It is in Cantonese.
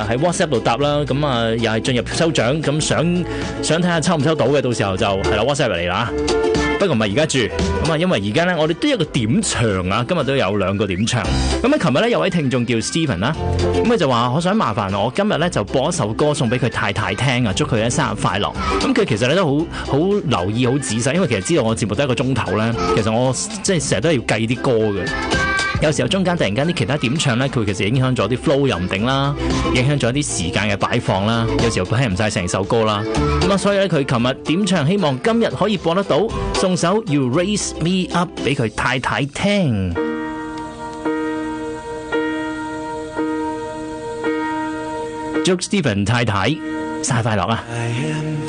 喺 WhatsApp 度答啦，咁又係進入抽獎，咁想睇下抽唔抽到嘅，到時候就係啦 WhatsApp 嚟啦。不過唔係而家住，咁因為而家咧我哋都有個點唱啊，今日都有2個點唱。咁琴日咧有位聽眾叫 Steven 啦，咁佢就話我想麻煩我今日咧就播一首歌送俾佢太太聽啊，祝佢咧生日快樂。咁佢其實咧都好留意好仔細，因為其實知道我節目得1個鐘頭咧，其實我即係成日都係要計啲歌嘅。有時候中間突然間啲其他點唱咧，佢其實影響咗啲 flow 又唔定啦，影響咗啲時間嘅擺放啦，有時候佢聽唔晒成首歌啦。咁所以咧佢琴日點唱，希望今日可以播得到，送首 You Raise Me Up 俾佢太太聽。祝 Steven 太太生日快樂啊！